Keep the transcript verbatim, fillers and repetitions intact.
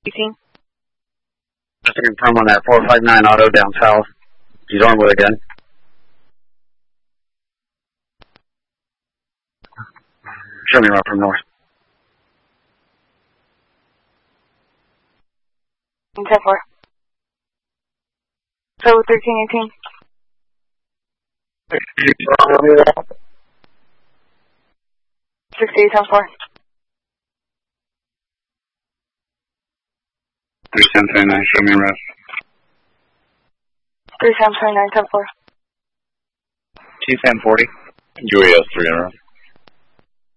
eighteen. Just to confirm on that four five nine auto down south. He's armed with a gun. Show me right from north. ten four. So thirteen eighteen. sixty-eight times four. three seven three nine, show me rest. three seven three nine, ten four. T ten forty. U A S three hundred.